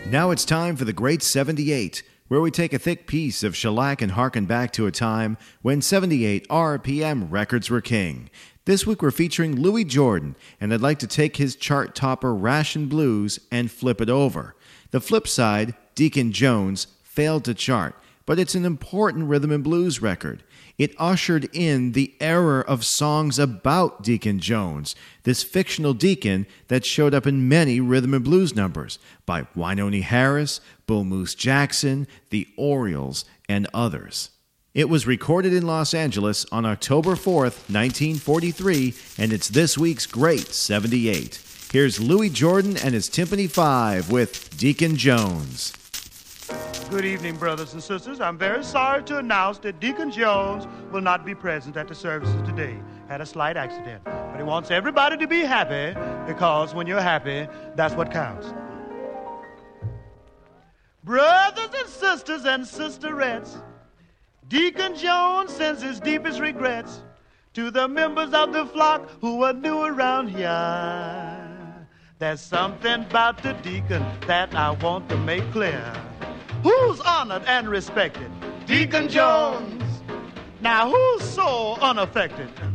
Now it's time for the Great 78, where we take a thick piece of shellac and harken back to a time when 78 RPM records were king. This week we're featuring Louis Jordan, and I'd like to take his chart topper Ration Blues and flip it over. The flip side, Deacon Jones, failed to chart, but it's an important rhythm and blues record. It ushered in the era of songs about Deacon Jones, this fictional deacon that showed up in many rhythm and blues numbers by Wynonie Harris, Bull Moose Jackson, the Orioles, and others. It was recorded in Los Angeles on October 4th, 1943, and it's this week's Great 78. Here's Louis Jordan and his Timpani 5 with Deacon Jones. Good evening, brothers and sisters. I'm very sorry to announce that Deacon Jones will not be present at the services today. Had a slight accident. But he wants everybody to be happy, because when you're happy, that's what counts. Brothers and sisters and sisterettes, Deacon Jones sends his deepest regrets to the members of the flock who are new around here. There's something about the deacon that I want to make clear. Who's honored and respected? Deacon Jones. Now, who's so unaffected?